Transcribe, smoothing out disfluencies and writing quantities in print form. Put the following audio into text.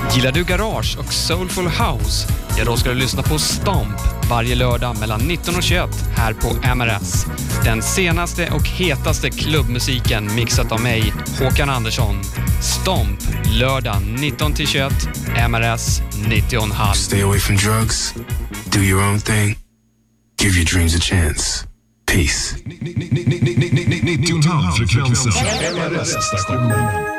Gillar du garage och soulful house? Ja, då ska du lyssna på Stomp varje lördag mellan 19 och 21 här på MRS. Den senaste och hetaste klubbmusiken mixat av mig, Håkan Andersson. Stomp, lördag 19 till 21, MRS 90,5. Stay away from drugs, do your own thing, give your dreams a chance. Peace. 90,5 frekvensen. MRS-stationen.